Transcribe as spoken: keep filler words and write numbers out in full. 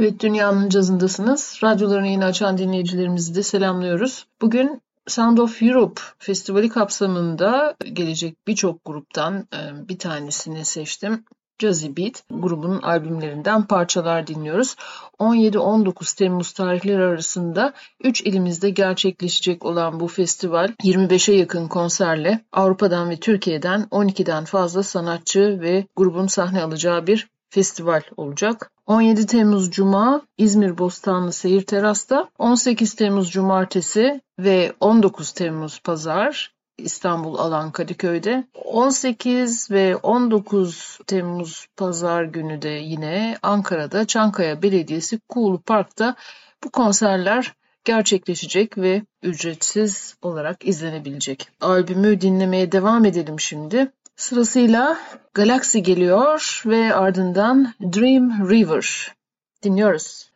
Evet, dünyanın cazındasınız. Radyolarını yeni açan dinleyicilerimizi de selamlıyoruz. Bugün Sound of Europe Festivali kapsamında gelecek birçok gruptan e, bir tanesini seçtim. Jazzy Beat grubunun albümlerinden parçalar dinliyoruz. on yedi on dokuz Temmuz tarihleri arasında üç ilimizde gerçekleşecek olan bu festival yirmi beşe yakın konserle Avrupa'dan ve Türkiye'den on ikiden fazla sanatçı ve grubun sahne alacağı bir festival olacak. on yedi Temmuz Cuma İzmir Bostanlı Seyir Teras'ta, on sekiz Temmuz Cumartesi ve on dokuz Temmuz Pazar İstanbul Alan Kadıköy'de, on sekiz ve on dokuz Temmuz Pazar günü de yine Ankara'da Çankaya Belediyesi Kuğulu Park'ta bu konserler gerçekleşecek ve ücretsiz olarak izlenebilecek. Albümü dinlemeye devam edelim şimdi. Sırasıyla Galaxy geliyor ve ardından Dream River dinliyoruz.